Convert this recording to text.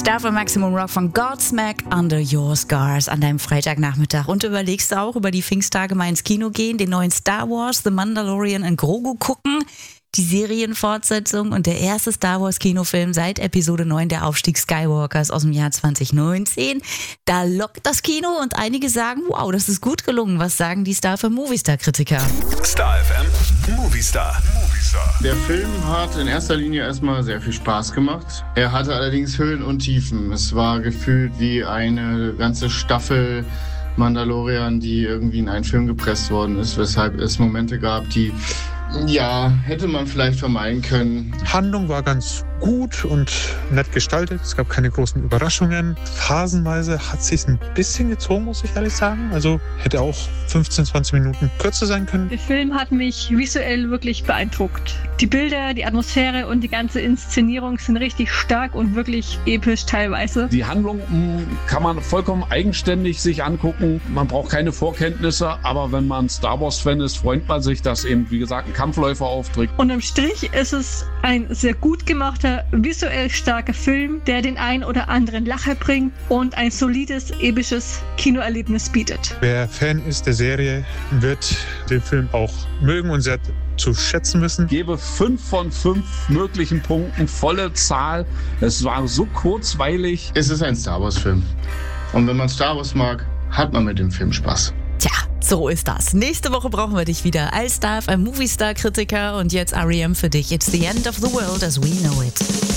Star für Maximum Rock von Godsmack, Under Your Scars an deinem Freitagnachmittag. Und überlegst du auch, über die Pfingsttage mal ins Kino gehen, den neuen Star Wars, The Mandalorian und Grogu gucken? Die Serienfortsetzung und der erste Star Wars Kinofilm seit Episode 9, der Aufstieg Skywalkers aus dem Jahr 2019. Da lockt das Kino und einige sagen, wow, das ist gut gelungen. Was sagen die Star für Movistar-Kritiker? Star FM, Movistar. Der Film hat in erster Linie erstmal sehr viel Spaß gemacht. Er hatte allerdings Höhen und Tiefen. Es war gefühlt wie eine ganze Staffel Mandalorian, die irgendwie in einen Film gepresst worden ist, weshalb es Momente gab, die hätte man vielleicht vermeiden können. Handlung war ganz gut und nett gestaltet. Es gab keine großen Überraschungen. Phasenweise hat es sich ein bisschen gezogen, muss ich ehrlich sagen. Also hätte auch 15, 20 Minuten kürzer sein können. Der Film hat mich visuell wirklich beeindruckt. Die Bilder, die Atmosphäre und die ganze Inszenierung sind richtig stark und wirklich episch teilweise. Die Handlung kann man vollkommen eigenständig sich angucken. Man braucht keine Vorkenntnisse, aber wenn man Star Wars-Fan ist, freut man sich, dass eben, wie gesagt, ein Kampfläufer auftritt. Unterm Strich ist es ein sehr gut gemachter, visuell starker Film, der den ein oder anderen Lacher bringt und ein solides, episches Kinoerlebnis bietet. Wer Fan ist der Serie, wird den Film auch mögen und sehr zu schätzen wissen. Ich gebe 5 von 5 möglichen Punkten, volle Zahl. Es war so kurzweilig. Es ist ein Star Wars-Film. Und wenn man Star Wars mag, hat man mit dem Film Spaß. Tja, so ist das. Nächste Woche brauchen wir dich wieder als Star, ein Movistar-Kritiker und jetzt R.E.M. für dich. It's the end of the world as we know it.